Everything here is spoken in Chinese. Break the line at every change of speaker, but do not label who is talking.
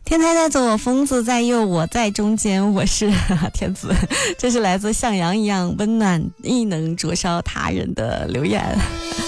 天台在左，疯子在右，我在中间，我是天子。这是来自像阳一样温暖亦能灼烧他人的留言。